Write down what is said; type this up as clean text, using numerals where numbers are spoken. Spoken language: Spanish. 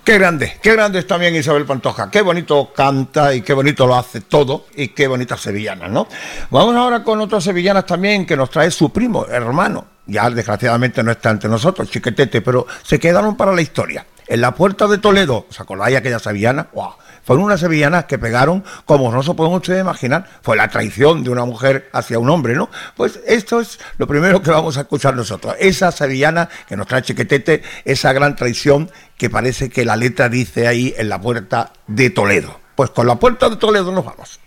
Qué grande es también Isabel Pantoja, qué bonito canta y qué bonito lo hace todo y qué bonitas sevillanas, ¿no? Vamos ahora con otras sevillanas también que nos trae su primo, hermano, ya desgraciadamente no está entre nosotros, Chiquetete, pero se quedaron para la historia. En la Puerta de Toledo, ¿os acordáis aquella sevillana? ¡Wow! Fueron unas sevillanas que pegaron, como no se pueden ustedes imaginar, fue la traición de una mujer hacia un hombre, ¿no? Pues esto es lo primero que vamos a escuchar nosotros, esa sevillana que nos trae Chiquetete, esa gran traición que parece que la letra dice ahí en la Puerta de Toledo. Pues con la Puerta de Toledo nos vamos.